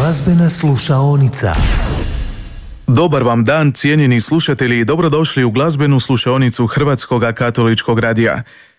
Glazbena slušaonica. Dobar vam dan, cijenjeni slušatelji, i dobrodošli u glazbenu slušaonicu Hrvatskog katoličkog radija.